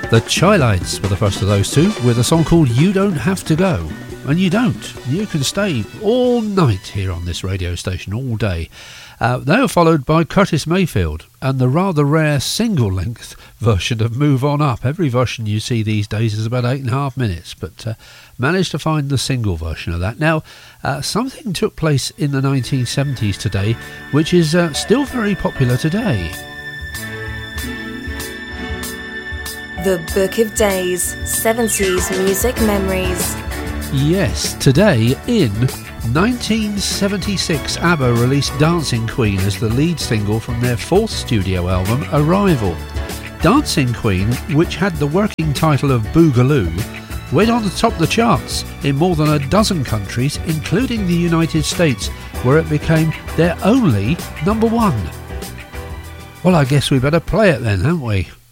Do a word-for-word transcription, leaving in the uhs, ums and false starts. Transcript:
The Chi-Lites were the first of those two, with a song called You Don't Have to Go. And you don't. You can stay all night here on this radio station, all day. Uh, they were followed by Curtis Mayfield and the rather rare single-length version of Move On Up. Every version you see these days is about eight and a half minutes, but uh, managed to find the single version of that. Now, uh, something took place in the nineteen seventies today, which is uh, still very popular today. The Book of Days, seventies Music Memories. Yes, today in nineteen seventy-six, ABBA released Dancing Queen as the lead single from their fourth studio album, Arrival. Dancing Queen, which had the working title of Boogaloo, went on to top the charts in more than a dozen countries, including the United States, where it became their only number one. Well, I guess we better play it then, haven't we?